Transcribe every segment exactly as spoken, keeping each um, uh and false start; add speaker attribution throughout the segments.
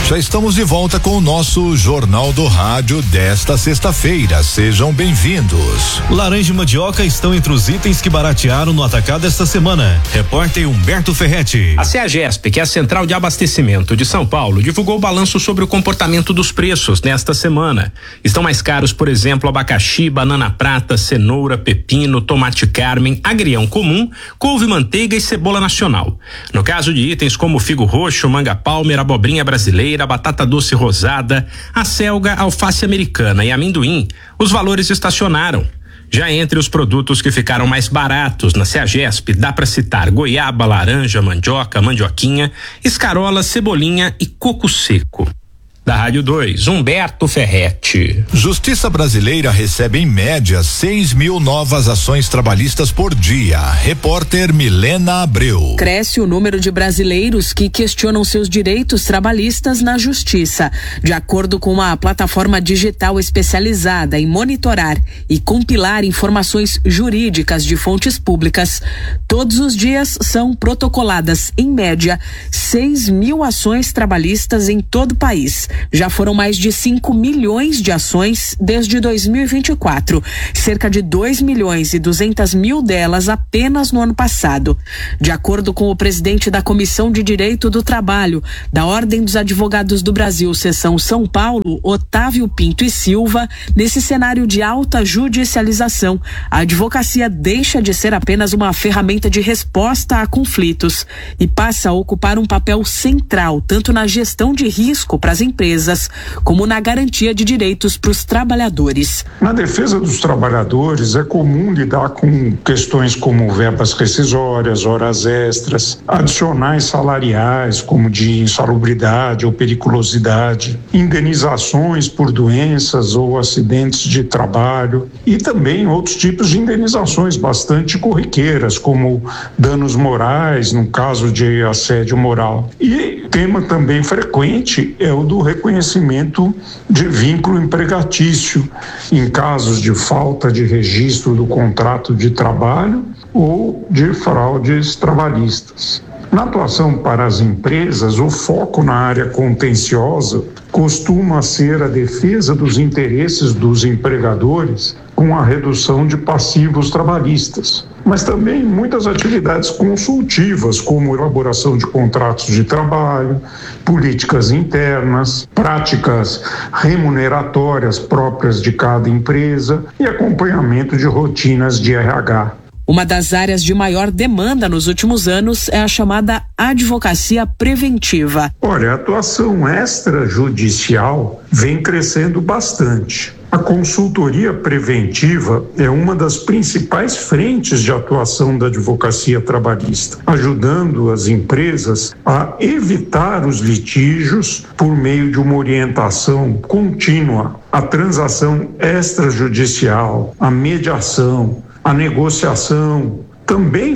Speaker 1: Já estamos de volta com o nosso Jornal do Rádio desta sexta-feira. Sejam bem-vindos.
Speaker 2: Laranja e mandioca estão entre os itens que baratearam no atacado esta semana. Repórter Humberto Ferretti.
Speaker 3: A CEAGESP, que é a Central de Abastecimento de São Paulo, divulgou o balanço sobre o comportamento dos preços nesta semana. Estão mais caros, por exemplo, abacaxi, banana prata, cenoura, pepino, tomate carmen, agrião comum, couve, manteiga e cebola nacional. No caso de itens como figo roxo, manga palmer, abobrinha brasileira, a batata doce rosada, a selga, alface americana e amendoim, os valores estacionaram. Já entre os produtos que ficaram mais baratos na CEAGESP, dá para citar goiaba, laranja, mandioca, mandioquinha, escarola, cebolinha e coco seco. Da Rádio dois, Humberto Ferretti.
Speaker 1: Justiça brasileira recebe em média seis mil novas ações trabalhistas por dia. Repórter Milena Abreu.
Speaker 4: Cresce o número de brasileiros que questionam seus direitos trabalhistas na justiça. De acordo com uma plataforma digital especializada em monitorar e compilar informações jurídicas de fontes públicas, todos os dias são protocoladas, em média, seis mil ações trabalhistas em todo o país. Já foram mais de cinco milhões de ações desde dois mil e vinte e quatro, cerca de dois milhões e duzentas mil delas apenas no ano passado. De acordo com o presidente da Comissão de Direito do Trabalho da Ordem dos Advogados do Brasil, seção São Paulo, Otávio Pinto e Silva, nesse cenário de alta judicialização, a advocacia deixa de ser apenas uma ferramenta de resposta a conflitos e passa a ocupar um papel central tanto na gestão de risco para as empresas como na garantia de direitos para os trabalhadores.
Speaker 5: Na defesa dos trabalhadores é comum lidar com questões como verbas rescisórias, horas extras, adicionais salariais como de insalubridade ou periculosidade, indenizações por doenças ou acidentes de trabalho e também outros tipos de indenizações bastante corriqueiras como danos morais no caso de assédio moral. E tema também frequente é o do reconhecimento de vínculo empregatício em casos de falta de registro do contrato de trabalho ou de fraudes trabalhistas. Na atuação para as empresas, o foco na área contenciosa costuma ser a defesa dos interesses dos empregadores com a redução de passivos trabalhistas, mas também muitas atividades consultivas, como elaboração de contratos de trabalho, políticas internas, práticas remuneratórias próprias de cada empresa e acompanhamento de rotinas de R H.
Speaker 4: Uma das áreas de maior demanda nos últimos anos é a chamada advocacia preventiva.
Speaker 5: Olha, a atuação extrajudicial vem crescendo bastante. A consultoria preventiva é uma das principais frentes de atuação da advocacia trabalhista, ajudando as empresas a evitar os litígios por meio de uma orientação contínua, a transação extrajudicial, a mediação, a negociação. Também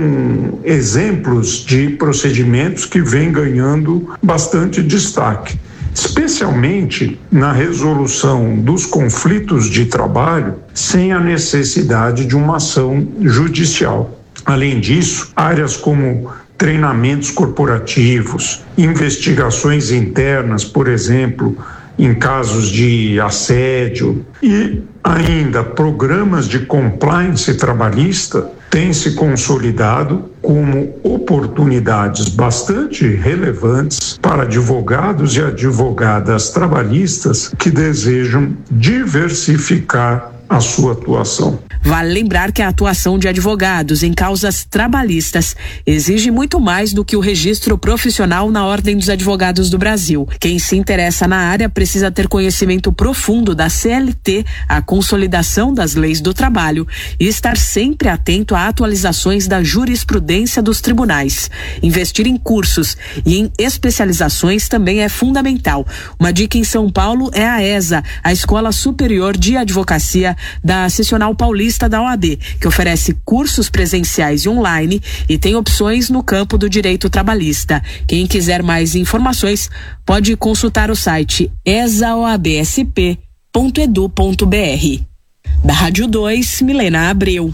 Speaker 5: são exemplos de procedimentos que vêm ganhando bastante destaque, especialmente na resolução dos conflitos de trabalho sem a necessidade de uma ação judicial. Além disso, áreas como treinamentos corporativos, investigações internas, por exemplo, em casos de assédio e ainda programas de compliance trabalhista têm se consolidado como oportunidades bastante relevantes para advogados e advogadas trabalhistas que desejam diversificar a sua atuação.
Speaker 4: Vale lembrar que a atuação de advogados em causas trabalhistas exige muito mais do que o registro profissional na Ordem dos Advogados do Brasil. Quem se interessa na área precisa ter conhecimento profundo da C L T, a consolidação das leis do trabalho, e estar sempre atento a atualizações da jurisprudência dos tribunais. Investir em cursos e em especializações também é fundamental. Uma dica em São Paulo é a ESA, a Escola Superior de Advocacia da Seccional Paulista da O A B, que oferece cursos presenciais e online e tem opções no campo do direito trabalhista. Quem quiser mais informações pode consultar o site esa o a b s p ponto edu ponto b r. Da Rádio dois, Milena Abreu.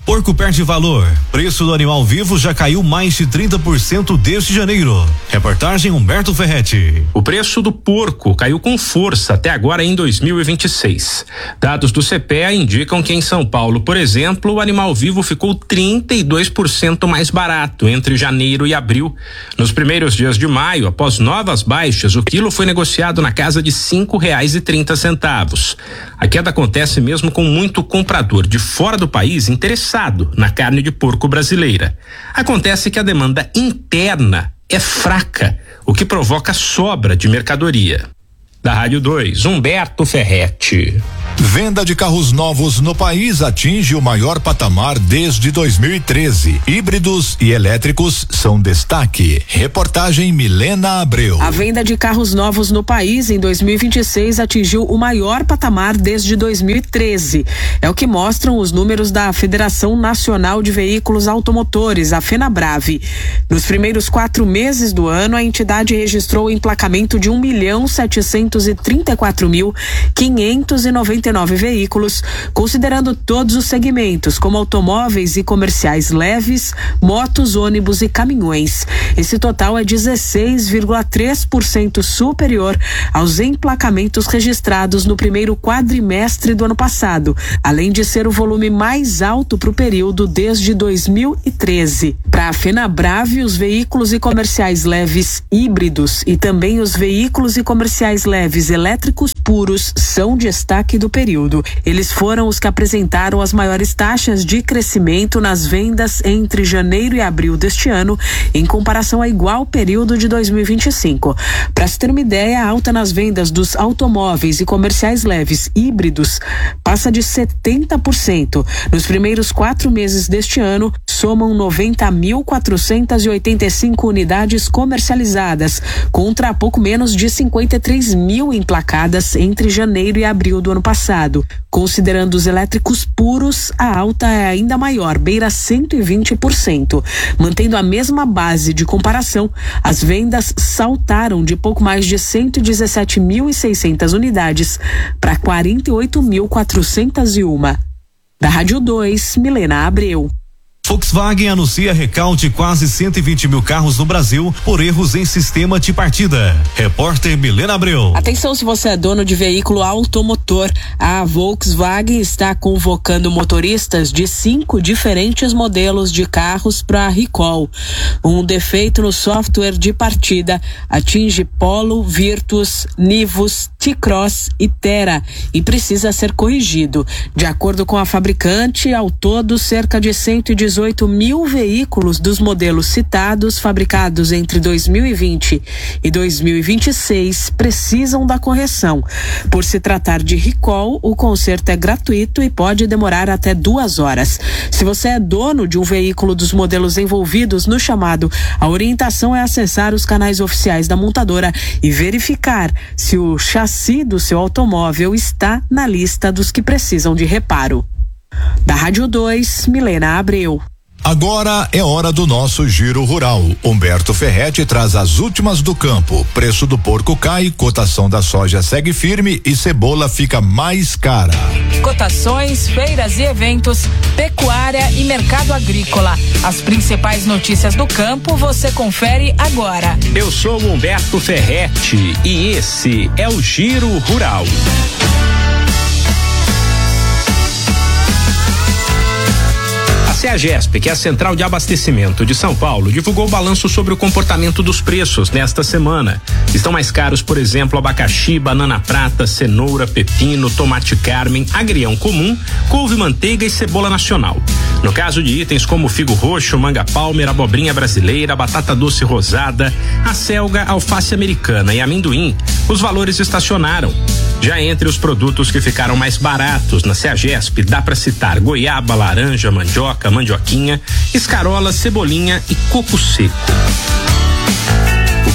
Speaker 2: Porco perde valor. Preço do animal vivo já caiu mais de trinta por cento desde janeiro. Reportagem Humberto Ferretti.
Speaker 3: O preço do porco caiu com força até agora em dois mil e vinte e seis. Dados do C P E A indicam que em São Paulo, por exemplo, o animal vivo ficou trinta e dois por cento mais barato entre janeiro e abril. Nos primeiros dias de maio, após novas baixas, o quilo foi negociado na casa de cinco reais e trinta centavos. A queda acontece mesmo com muito comprador de fora do país interessado na carne de porco brasileira. Acontece que a demanda interna é fraca, o que provoca sobra de mercadoria. Da Rádio dois, Humberto Ferretti.
Speaker 1: Venda de carros novos no país atinge o maior patamar desde dois mil e treze. Híbridos e elétricos são destaque. Reportagem Milena Abreu.
Speaker 4: A venda de carros novos no país em dois mil e vinte e seis atingiu o maior patamar desde dois mil e treze. É o que mostram os números da Federação Nacional de Veículos Automotores, a FenaBrave. Nos primeiros quatro meses do ano, a entidade registrou o emplacamento de um milhão setecentos e trinta e quatro mil quinhentos e noventa e nove veículos, considerando todos os segmentos, como automóveis e comerciais leves, motos, ônibus e caminhões. Esse total é dezesseis vírgula três por cento superior aos emplacamentos registrados no primeiro quadrimestre do ano passado, além de ser o volume mais alto para o período desde dois mil e treze. Para a FenaBrave, os veículos e comerciais leves híbridos e também os veículos e comerciais leves elétricos puros são destaque do período. Eles foram os que apresentaram as maiores taxas de crescimento nas vendas entre janeiro e abril deste ano, em comparação a igual período de dois mil e vinte e cinco. Para se ter uma ideia, a alta nas vendas dos automóveis e comerciais leves híbridos passa de setenta por cento. Nos primeiros quatro meses deste ano, somam noventa mil quatrocentas e oitenta e cinco unidades comercializadas, contra pouco menos de cinquenta e três mil emplacadas entre janeiro e abril do ano passado. Considerando os elétricos puros, a alta é ainda maior, beira cento e vinte por cento. Mantendo a mesma base de comparação, as vendas saltaram de pouco mais de cento e dezessete mil e seiscentas unidades para quarenta e oito mil quatrocentas e uma. Da Rádio dois, Milena Abreu.
Speaker 2: Volkswagen anuncia recalde de quase cento e vinte mil carros no Brasil por erros em sistema de partida. Repórter Milena Abreu.
Speaker 4: Atenção, se você é dono de veículo automotor, a Volkswagen está convocando motoristas de cinco diferentes modelos de carros para recall. Um defeito no software de partida atinge Polo, Virtus, Nivus, T-Cross e Terra e precisa ser corrigido. De acordo com a fabricante, ao todo cerca de cento e dezoito mil veículos dos modelos citados, fabricados entre dois mil e vinte e dois mil e vinte e seis, precisam da correção. Por se tratar de recall, o conserto é gratuito e pode demorar até duas horas. Se você é dono de um veículo dos modelos envolvidos no chamado, a orientação é acessar os canais oficiais da montadora e verificar se o chassi do seu automóvel está na lista dos que precisam de reparo. Da Rádio dois, Milena Abreu.
Speaker 1: Agora é hora do nosso Giro Rural. Humberto Ferretti traz as últimas do campo. Preço do porco cai, cotação da soja segue firme e cebola fica mais cara.
Speaker 6: Cotações, feiras e eventos, pecuária e mercado agrícola. As principais notícias do campo você confere agora.
Speaker 3: Eu sou Humberto Ferretti e esse é o Giro Rural. A CEAGESP, que é a Central de Abastecimento de São Paulo, divulgou o balanço sobre o comportamento dos preços nesta semana. Estão mais caros, por exemplo, abacaxi, banana prata, cenoura, pepino, tomate carmen, agrião comum, couve, manteiga e cebola nacional. No caso de itens como figo roxo, manga palmer, abobrinha brasileira, batata doce rosada, acelga, alface americana e amendoim, os valores estacionaram. Já entre os produtos que ficaram mais baratos na CEAGESP, dá para citar goiaba, laranja, mandioca, mandioquinha, escarola, cebolinha e coco seco. O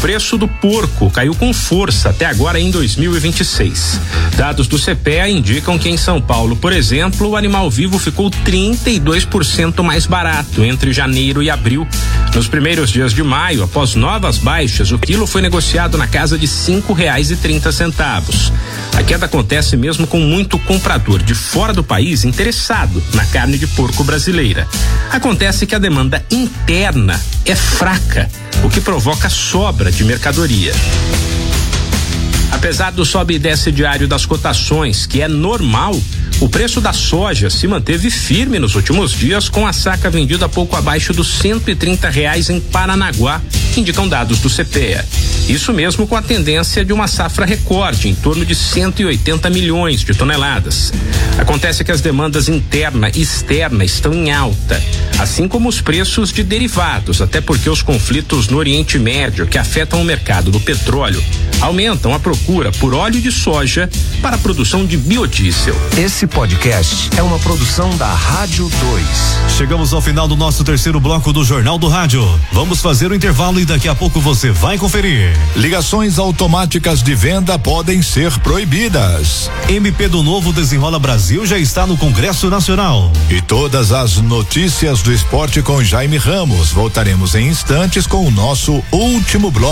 Speaker 3: preço do porco caiu com força até agora em dois mil e vinte e seis. Dados do C P E A indicam que em São Paulo, por exemplo, o animal vivo ficou trinta e dois por cento mais barato entre janeiro e abril. Nos primeiros dias de maio, após novas baixas, o quilo foi negociado na casa de cinco reais e trinta centavos. A queda acontece mesmo com muito comprador de fora do país interessado na carne de porco brasileira. Acontece que a demanda interna é fraca, o que provoca sobra de mercadoria. Apesar do sobe e desce diário das cotações, que é normal, o preço da soja se manteve firme nos últimos dias, com a saca vendida pouco abaixo dos cento e trinta reais em Paranaguá, indicam dados do C P E A. Isso mesmo com a tendência de uma safra recorde, em torno de cento e oitenta milhões de toneladas. Acontece que as demandas interna e externa estão em alta, assim como os preços de derivados, até porque os conflitos no Oriente Médio, que afetam o mercado do petróleo, aumentam a procura por óleo de soja para a produção de biodiesel.
Speaker 7: Esse podcast é uma produção da Rádio dois.
Speaker 2: Chegamos ao final do nosso terceiro bloco do Jornal do Rádio. Vamos fazer o intervalo e daqui a pouco você vai conferir.
Speaker 1: Ligações automáticas de venda podem ser proibidas.
Speaker 2: M P do Novo Desenrola Brasil já está no Congresso Nacional.
Speaker 1: E todas as notícias do esporte com Jaime Ramos. Voltaremos em instantes com o nosso último bloco.